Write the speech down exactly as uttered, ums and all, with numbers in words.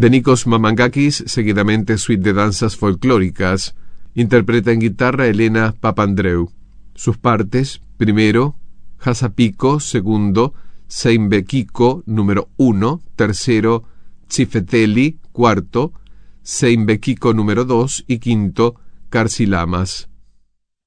de Nikos Mamangakis, seguidamente Suite de danzas folclóricas. Interpreta en guitarra Elena Papandreou. Sus partes: primero, Hasapico; segundo, Seimbekiko número uno; tercero, Tsifeteli; cuarto, Seimbekiko número dos; y quinto, Karsilamas.